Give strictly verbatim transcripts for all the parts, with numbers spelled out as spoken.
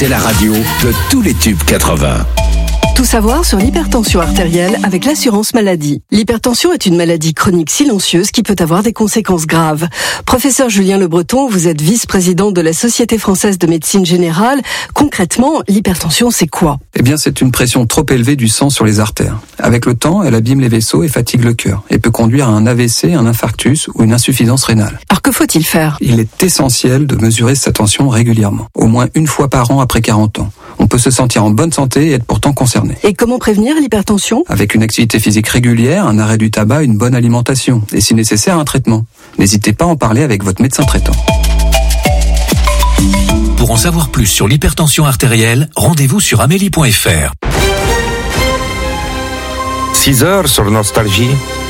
c'est la radio de tous les tubes quatre-vingts. Tout savoir sur l'hypertension artérielle avec l'assurance maladie. L'hypertension est une maladie chronique silencieuse qui peut avoir des conséquences graves. Professeur Julien Le Breton, vous êtes vice-président de la Société française de médecine générale. Concrètement, l'hypertension, c'est quoi ? Eh bien, c'est une pression trop élevée du sang sur les artères. Avec le temps, elle abîme les vaisseaux et fatigue le cœur et peut conduire à un A V C, un infarctus ou une insuffisance rénale. Alors que faut-il faire ? Il est essentiel de mesurer sa tension régulièrement, au moins une fois par an après quarante ans. On peut se sentir en bonne santé et être pourtant concerné. Et comment prévenir l'hypertension ? Avec une activité physique régulière, un arrêt du tabac, une bonne alimentation et si nécessaire un traitement. N'hésitez pas à en parler avec votre médecin traitant. Pour en savoir plus sur l'hypertension artérielle, rendez-vous sur amélie point f r. six heures sur Nostalgie.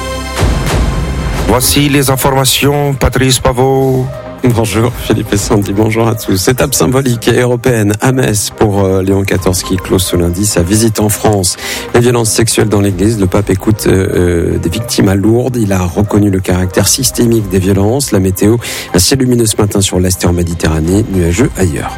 Voici les informations, Patrice Pavot. Bonjour Philippe et Sandy, bonjour à tous. Étape symbolique et européenne à Metz pour euh, Léon quatorze qui close ce lundi sa visite en France. Les violences sexuelles dans l'église, le pape écoute euh, des victimes à Lourdes. Il a reconnu le caractère systémique des violences. La météo, un ciel lumineux ce matin sur l'Est et en Méditerranée, nuageux ailleurs.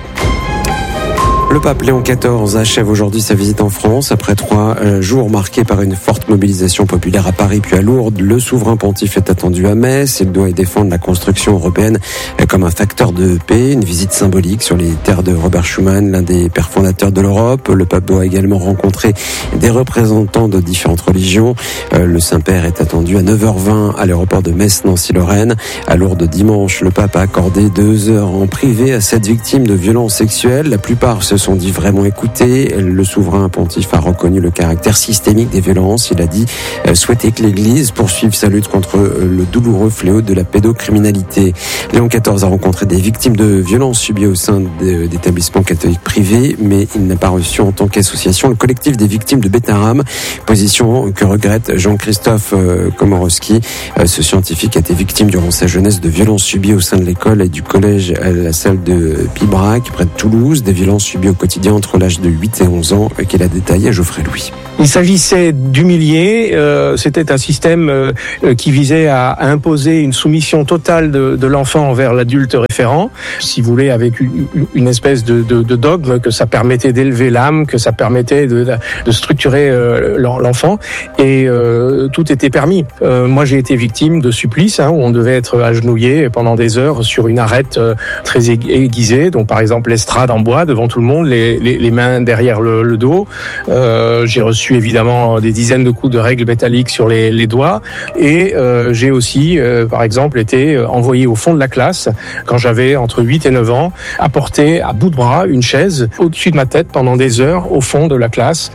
Le pape Léon quatorze achève aujourd'hui sa visite en France. Après trois euh, jours marqués par une forte mobilisation populaire à Paris puis à Lourdes, le souverain pontife est attendu à Metz. Il doit y défendre la construction européenne euh, comme un facteur de paix. Une visite symbolique sur les terres de Robert Schuman, l'un des pères fondateurs de l'Europe. Le pape doit également rencontrer des représentants de différentes religions. Euh, le Saint-Père est attendu à neuf heures vingt à l'aéroport de Metz-Nancy-Lorraine. À Lourdes dimanche, le pape a accordé deux heures en privé à sept victimes de violences sexuelles. La plupart se sont dit vraiment écoutés. Le souverain pontife a reconnu le caractère systémique des violences. Il a dit euh, souhaiter que l'Église poursuive sa lutte contre euh, le douloureux fléau de la pédocriminalité. Léon quatorze a rencontré des victimes de violences subies au sein de, d'établissements catholiques privés, mais il n'a pas reçu en tant qu'association le collectif des victimes de Bétarame, position que regrette Jean-Christophe euh, Komorowski. Euh, ce scientifique a été victime durant sa jeunesse de violences subies au sein de l'école et du collège à la salle de Pibrac, près de Toulouse, des violences subies au quotidien entre l'âge de huit et onze ans qu'il a détaillé à Geoffrey Louis. Il s'agissait d'humilier, euh, c'était un système euh, qui visait à, à imposer une soumission totale de, de l'enfant envers l'adulte référent, si vous voulez, avec une, une espèce de, de, de dogme que ça permettait d'élever l'âme, que ça permettait de, de structurer euh, l'enfant, et euh, tout était permis. Euh, moi j'ai été victime de supplices, hein, où on devait être agenouillé pendant des heures sur une arête euh, très aiguisée, donc par exemple l'estrade en bois devant tout le monde, les, les, les mains derrière le, le dos. Euh, j'ai reçu évidemment des dizaines de coups de règles métalliques sur les, les doigts et euh, j'ai aussi euh, par exemple été envoyé au fond de la classe quand j'avais entre huit et neuf ans, apporter à bout de bras une chaise au-dessus de ma tête pendant des heures au fond de la classe.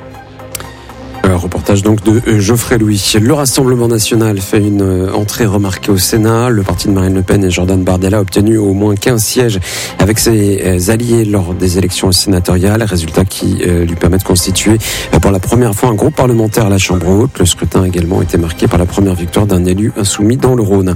Un reportage donc de Geoffrey Louis. Le Rassemblement national fait une entrée remarquée au Sénat. Le parti de Marine Le Pen et Jordan Bardella a obtenu au moins quinze sièges avec ses alliés lors des élections sénatoriales. Résultat qui lui permet de constituer pour la première fois un groupe parlementaire à la Chambre haute. Le scrutin a également été marqué par la première victoire d'un élu insoumis dans le Rhône.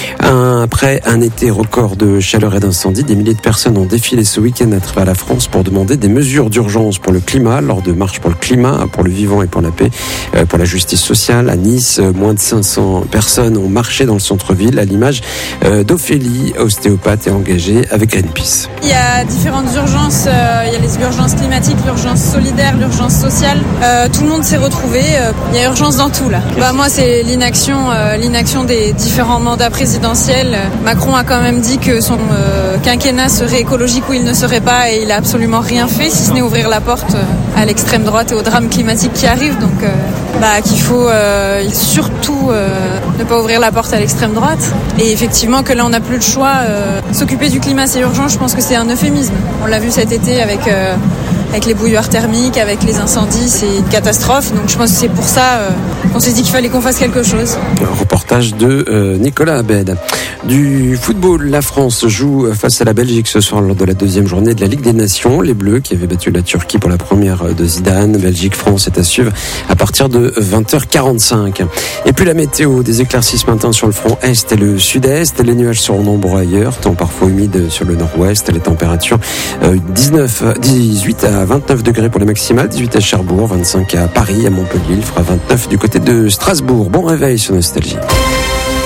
Après un été record de chaleur et d'incendie, des milliers de personnes ont défilé ce week-end à travers la France pour demander des mesures d'urgence pour le climat lors de marches pour le climat, pour le vivant et pour la paix. Pour la justice sociale, à Nice, moins de cinq cents personnes ont marché dans le centre-ville à l'image d'Ophélie, ostéopathe et engagée avec Greenpeace. Il y a différentes urgences, il y a les urgences climatiques, l'urgence solidaire, l'urgence sociale. Euh, tout le monde s'est retrouvé, il y a urgence dans tout là. Bah, moi c'est l'inaction, euh, l'inaction des différents mandats présidentiels. Macron a quand même dit que son euh, quinquennat serait écologique ou il ne serait pas et il a absolument rien fait si ce n'est ouvrir la porte à l'extrême droite et au drame climatique qui arrive. Donc euh, bah, qu'il faut euh, surtout euh, ne pas ouvrir la porte à l'extrême droite. Et effectivement que là on n'a plus le choix. Euh, s'occuper du climat c'est urgent, je pense que c'est un euphémisme. On l'a vu cet été avec, euh, avec les bouilloires thermiques, avec les incendies, c'est une catastrophe. Donc je pense que c'est pour ça euh, qu'on s'est dit qu'il fallait qu'on fasse quelque chose. Un reportage de euh, Nicolas Abed. Du football, la France joue face à la Belgique ce soir lors de la deuxième journée de la Ligue des Nations. Les Bleus qui avaient battu la Turquie pour la première de Zidane. Belgique-France est à suivre à partir de vingt heures quarante-cinq. Et puis la météo, des éclaircies ce matin sur le front est et le sud-est. Les nuages seront nombreux ailleurs, temps parfois humide sur le nord-ouest. Les températures euh, dix-neuf, dix-huit à vingt-neuf degrés pour les maximales, dix-huit à Cherbourg, vingt-cinq à Paris, à Montpellier. Il fera vingt-neuf du côté de Strasbourg. Bon réveil sur Nostalgie.